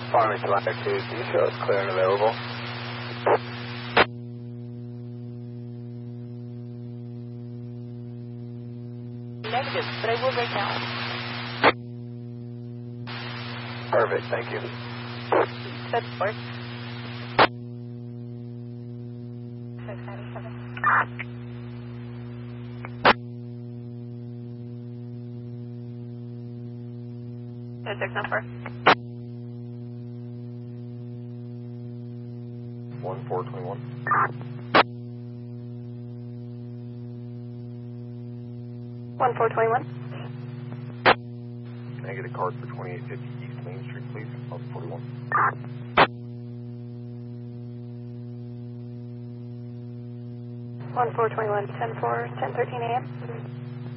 Farmington Latitude, do you show it's clear and available? Negative, but I will right now. Perfect, thank you. That's work. 694. 1421. 1421. Can I get a card for 2850 East Main Street, please? 41. 1421, 10-4, 10:13 a.m.